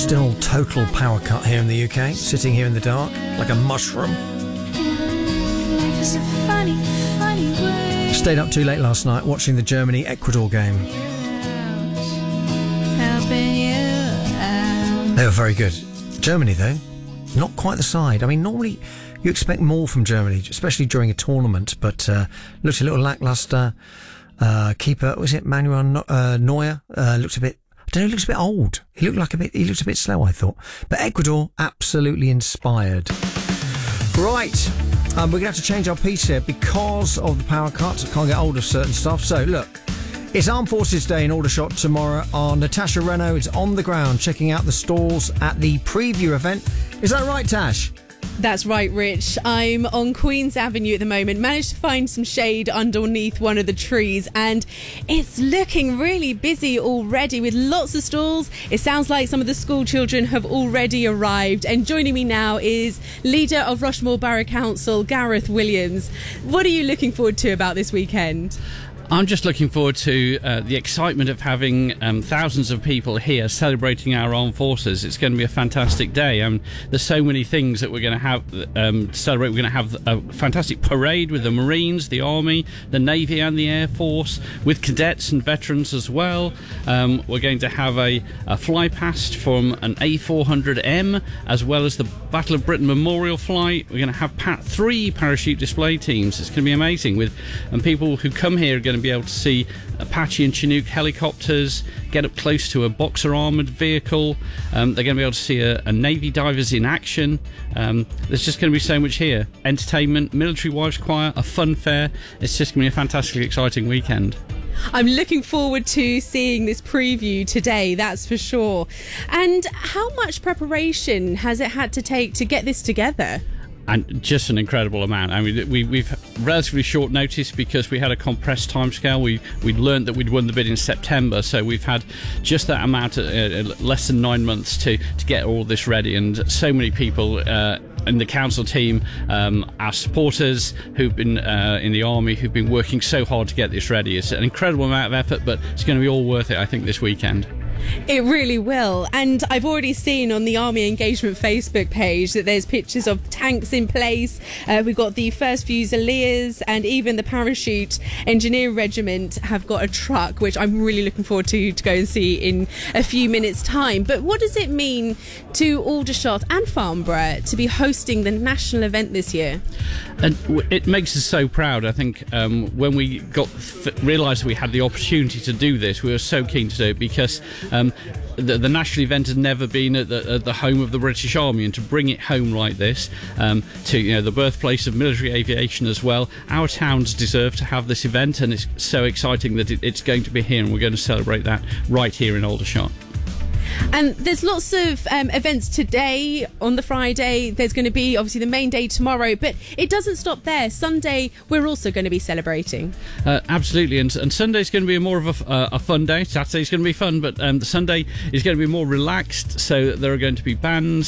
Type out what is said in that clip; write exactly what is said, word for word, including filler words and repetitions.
Still total power cut here in the U K, sitting here in the dark like a mushroom. Funny, funny Stayed up too late last night watching the Germany-Ecuador game. They were very good. Germany, though, not quite the side. I mean, normally you expect more from Germany, especially during a tournament, but uh, looked a little lacklustre. Uh, keeper, was it Manuel no- uh, Neuer? Uh, looked a bit, I don't know, he looks a bit old. He looked like a bit, he looked a bit slow, I thought. But Ecuador, absolutely inspired. Right, um, we're going to have to change our piece here because of the power cuts. I can't get hold of certain stuff. So, look, it's Armed Forces Day in Aldershot tomorrow. Our Natasha Renault is on the ground checking out the stalls at the preview event. Is that right, Tash? That's right, Rich. I'm on Queen's Avenue at the moment. Managed to find some shade underneath one of the trees, and it's looking really busy already with lots of stalls. It sounds like some of the school children have already arrived. And joining me now is leader of Rushmore Borough Council, Gareth Williams. What are you looking forward to about this weekend? I'm just looking forward to uh, the excitement of having um, thousands of people here celebrating our armed forces. It's going to be a fantastic day. Um, there's so many things that we're going to have um, to celebrate. We're going to have a fantastic parade with the Marines, the Army, the Navy and the Air Force, with cadets and veterans as well. Um, we're going to have a, a fly past from an A four hundred M, as well as the Battle of Britain Memorial Flight. We're going to have pa- three parachute display teams. It's going to be amazing. With and people who come here are going to be able to see Apache and Chinook helicopters, get up close to a Boxer armoured vehicle. Um, they're going to be able to see a, a Navy divers in action. Um, there's just going to be so much here. Entertainment, military wives choir, a fun fair. It's just going to be a fantastically exciting weekend. I'm looking forward to seeing this preview today, that's for sure. And how much preparation has it had to take to get this together? And just an incredible amount. I mean, we, we've relatively short notice because we had a compressed timescale. We we'd learned that we'd won the bid in September, so we've had just that amount, of, uh, less than nine months to to get all this ready. And so many people uh, in the council team, um, our supporters who've been uh, in the army, who've been working so hard to get this ready. It's an incredible amount of effort, but it's going to be all worth it, I think, this weekend. It really will. And I've already seen on the Army Engagement Facebook page that there's pictures of tanks in place. Uh, we've got the first Fusiliers, and even the Parachute Engineer Regiment have got a truck, which I'm really looking forward to to go and see in a few minutes' time. But what does it mean to Aldershot and Farnborough to be hosting the national event this year? And it makes us so proud. I think um, when we got f- realised we had the opportunity to do this, we were so keen to do it because um, the, the national event has never been at the, at the home of the British Army, and to bring it home like this, um, to you know the birthplace of military aviation as well. Our towns deserve to have this event, and it's so exciting that it, it's going to be here, and we're going to celebrate that right here in Aldershot. And there's lots of um, events today on the Friday. There's going to be obviously the main day tomorrow, but it doesn't stop there. Sunday, we're also going to be celebrating. Uh, absolutely, and, and Sunday's going to be more of a, uh, a fun day. Saturday's going to be fun, but um, the Sunday is going to be more relaxed. So there are going to be bands.